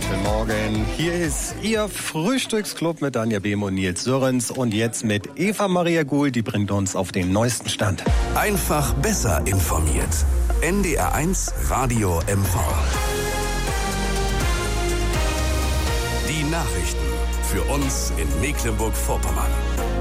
Guten Morgen. Hier ist Ihr Frühstücksclub mit Anja Behm und Nils Sörens. Und jetzt mit Eva Maria Guhl, die bringt uns auf den neuesten Stand. Einfach besser informiert. NDR1 Radio MV. Die Nachrichten für uns in Mecklenburg-Vorpommern.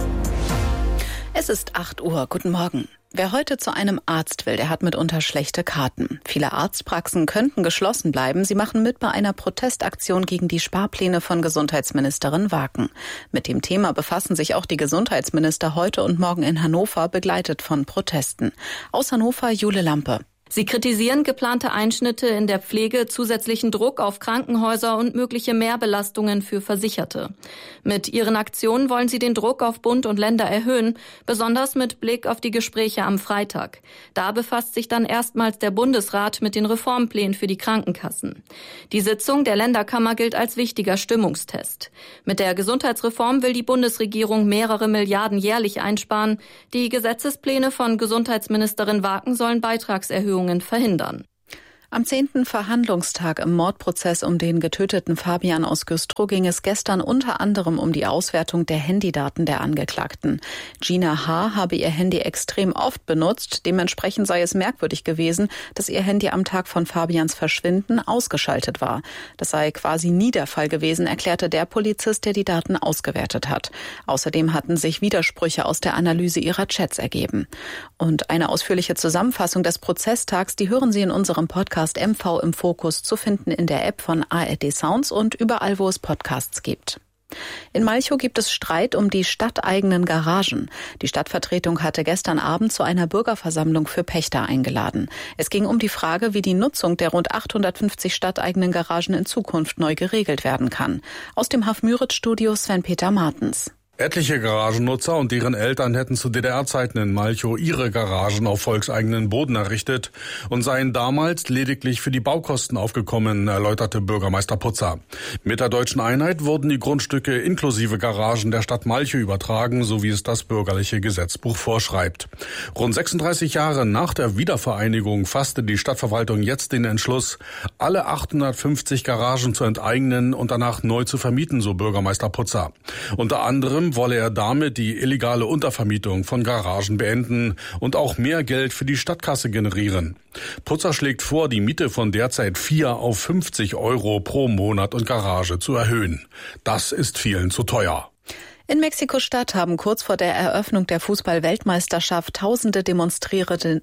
Es ist 8 Uhr. Guten Morgen. Wer heute zu einem Arzt will, der hat mitunter schlechte Karten. Viele Arztpraxen könnten geschlossen bleiben. Sie machen mit bei einer Protestaktion gegen die Sparpläne von Gesundheitsministerin Waken. Mit dem Thema befassen sich auch die Gesundheitsminister heute und morgen in Hannover, begleitet von Protesten. Aus Hannover Jule Lampe. Sie kritisieren geplante Einschnitte in der Pflege, zusätzlichen Druck auf Krankenhäuser und mögliche Mehrbelastungen für Versicherte. Mit ihren Aktionen wollen sie den Druck auf Bund und Länder erhöhen, besonders mit Blick auf die Gespräche am Freitag. Da befasst sich dann erstmals der Bundesrat mit den Reformplänen für die Krankenkassen. Die Sitzung der Länderkammer gilt als wichtiger Stimmungstest. Mit der Gesundheitsreform will die Bundesregierung mehrere Milliarden jährlich einsparen. Die Gesetzespläne von Gesundheitsministerin Waken sollen Beitragserhöhungen verhindern. Am 10. Verhandlungstag im Mordprozess um den getöteten Fabian aus Güstrow ging es gestern unter anderem um die Auswertung der Handydaten der Angeklagten. Gina H. habe ihr Handy extrem oft benutzt. Dementsprechend sei es merkwürdig gewesen, dass ihr Handy am Tag von Fabians Verschwinden ausgeschaltet war. Das sei quasi nie der Fall gewesen, erklärte der Polizist, der die Daten ausgewertet hat. Außerdem hatten sich Widersprüche aus der Analyse ihrer Chats ergeben. Und eine ausführliche Zusammenfassung des Prozesstags, die hören Sie in unserem Podcast MV im Fokus, zu finden in der App von ARD Sounds und überall, wo es Podcasts gibt. In Malchow gibt es Streit um die stadteigenen Garagen. Die Stadtvertretung hatte gestern Abend zu einer Bürgerversammlung für Pächter eingeladen. Es ging um die Frage, wie die Nutzung der rund 850 stadteigenen Garagen in Zukunft neu geregelt werden kann. Aus dem Haf-Müritz-Studio Sven-Peter Martens. Etliche Garagennutzer und deren Eltern hätten zu DDR-Zeiten in Malchow ihre Garagen auf volkseigenen Boden errichtet und seien damals lediglich für die Baukosten aufgekommen, erläuterte Bürgermeister Putzer. Mit der Deutschen Einheit wurden die Grundstücke inklusive Garagen der Stadt Malchow übertragen, so wie es das bürgerliche Gesetzbuch vorschreibt. Rund 36 Jahre nach der Wiedervereinigung fasste die Stadtverwaltung jetzt den Entschluss, alle 850 Garagen zu enteignen und danach neu zu vermieten, so Bürgermeister Putzer. Unter anderem wolle er damit die illegale Untervermietung von Garagen beenden und auch mehr Geld für die Stadtkasse generieren. Putzer schlägt vor, die Miete von derzeit 4 auf 50 Euro pro Monat und Garage zu erhöhen. Das ist vielen zu teuer. In Mexiko-Stadt haben kurz vor der Eröffnung der Fußball-Weltmeisterschaft tausende Demonstrierende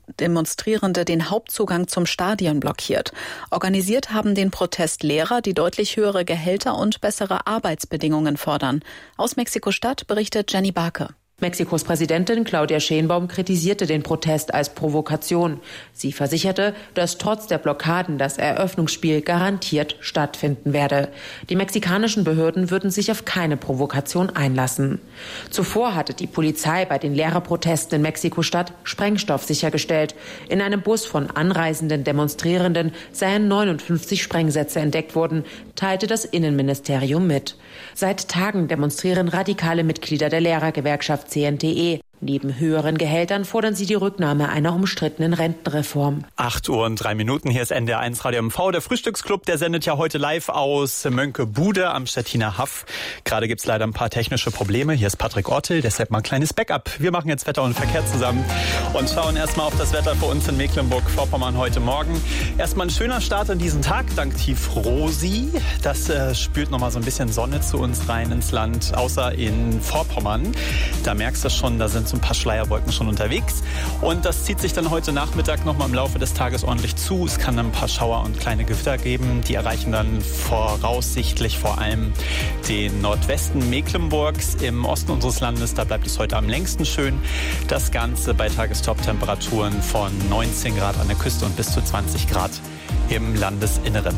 den Hauptzugang zum Stadion blockiert. Organisiert haben den Protest Lehrer, die deutlich höhere Gehälter und bessere Arbeitsbedingungen fordern. Aus Mexiko-Stadt berichtet Jenny Barke. Mexikos Präsidentin Claudia Sheinbaum kritisierte den Protest als Provokation. Sie versicherte, dass trotz der Blockaden das Eröffnungsspiel garantiert stattfinden werde. Die mexikanischen Behörden würden sich auf keine Provokation einlassen. Zuvor hatte die Polizei bei den Lehrerprotesten in Mexiko-Stadt Sprengstoff sichergestellt. In einem Bus von anreisenden Demonstrierenden seien 59 Sprengsätze entdeckt worden, teilte das Innenministerium mit. Seit Tagen demonstrieren radikale Mitglieder der Lehrergewerkschaft CNTE. Neben höheren Gehältern fordern sie die Rücknahme einer umstrittenen Rentenreform. 8:03. Hier ist NDR1 Radio MV. Der Frühstücksclub, der sendet ja heute live aus Mönckebude am Stettiner Haff. Gerade gibt's leider ein paar technische Probleme. Hier ist Patrick Ortel, deshalb mal ein kleines Backup. Wir machen jetzt Wetter und Verkehr zusammen und schauen erstmal auf das Wetter für uns in Mecklenburg-Vorpommern heute Morgen. Erstmal ein schöner Start in diesen Tag, dank Tief Rosi. Das spült nochmal so ein bisschen Sonne zu uns rein ins Land, außer in Vorpommern. Da merkst du schon, da sind so ein paar Schleierwolken schon unterwegs. Und das zieht sich dann heute Nachmittag nochmal im Laufe des Tages ordentlich zu. Es kann dann ein paar Schauer und kleine Gewitter geben. Die erreichen dann voraussichtlich vor allem den Nordwesten Mecklenburgs. Im Osten unseres Landes, da bleibt es heute am längsten schön. Das Ganze bei Tagestop-Temperaturen von 19 Grad an der Küste und bis zu 20 Grad im Landesinneren.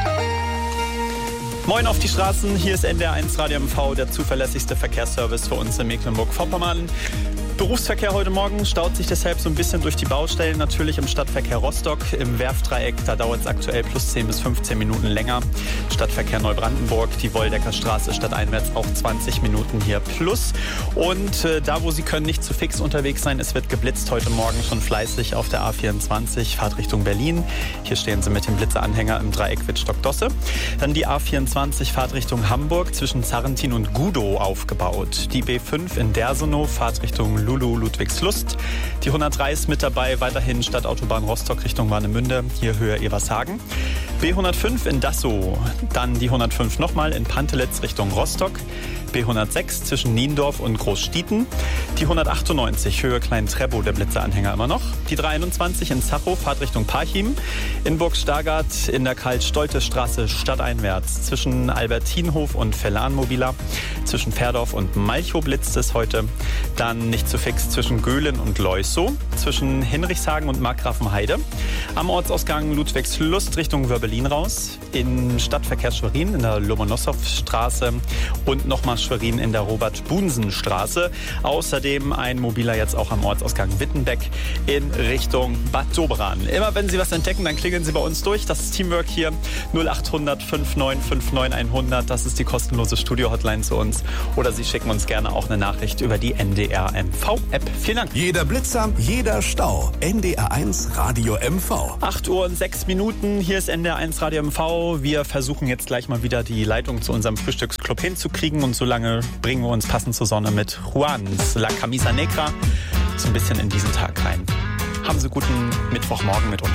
Moin auf die Straßen, hier ist NDR1 Radio MV, der zuverlässigste Verkehrsservice für uns in Mecklenburg-Vorpommern. Berufsverkehr heute Morgen staut sich deshalb so ein bisschen durch die Baustellen. Natürlich im Stadtverkehr Rostock, im Werftdreieck, da dauert es aktuell plus 10 bis 15 Minuten länger. Stadtverkehr Neubrandenburg, die Woldeckerstraße stadteinwärts auch 20 Minuten hier plus. Und da, wo Sie können, nicht zu fix unterwegs sein. Es wird geblitzt heute Morgen schon fleißig auf der A24, Fahrt Richtung Berlin. Hier stehen Sie mit dem Blitzeranhänger im Dreieck Wittstock-Dosse. Dann die A24, Fahrt Richtung Hamburg, zwischen Zarrentin und Gudow aufgebaut. Die B5 in Dersenow, Fahrt Richtung Ludwigslust. Die 103 ist mit dabei, weiterhin Stadtautobahn Rostock Richtung Warnemünde, hier Höhe Evershagen. B105 in Dassow, dann die 105 nochmal in Pantelitz Richtung Rostock. B106 zwischen Niendorf und Großstieten. Die 198 Höhe Klein-Treppow, der Blitzeranhänger immer noch. Die 321 in Zachow, Fahrt Richtung Parchim. In Burg-Stargard in der Karl-Stolte-Straße stadteinwärts. Zwischen Albertinhof und Verlan-Mobila. Zwischen Fährdorf und Malchow blitzt es heute. Dann nicht zu fix zwischen Göhlen und Leusow. Zwischen Hinrichshagen und Markgrafenheide. Am Ortsausgang Ludwigslust Richtung Wörbelin raus. In Stadtverkehr Schwerin in der Lomonossow-Straße. Und nochmal Schwerin in der Robert-Bunsen-Straße. Außerdem ein Mobiler jetzt auch am Ortsausgang Wittenbeck in Richtung Bad Doberan. Immer wenn Sie was entdecken, dann klingeln Sie bei uns durch. Das ist Teamwork hier. 0800 5959 100. Das ist die kostenlose Studio-Hotline zu uns. Oder Sie schicken uns gerne auch eine Nachricht über die NDR MV-App. Vielen Dank. Jeder Blitzer, jeder Stau. NDR1 Radio MV. 8 Uhr und 6 Minuten. Hier ist NDR1 Radio MV. Wir versuchen jetzt gleich mal wieder die Leitung zu unserem Frühstücksclub hinzukriegen. Und solange bringen wir uns passend zur Sonne mit Juans La Camisa Negra so ein bisschen in diesen Tag rein. Haben Sie guten Mittwochmorgen mit uns.